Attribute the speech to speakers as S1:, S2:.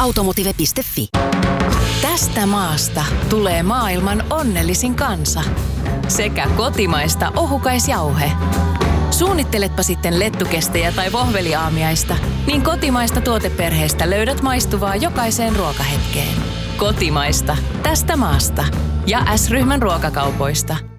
S1: Automotive.fi. Tästä maasta tulee maailman onnellisin kansa. Sekä kotimaista ohukaisjauhe. Suunnitteletpa sitten lettukestejä tai vohveliaamiaista, niin kotimaista tuoteperheestä löydät maistuvaa jokaiseen ruokahetkeen. Kotimaista. Tästä maasta. Ja S-ryhmän ruokakaupoista.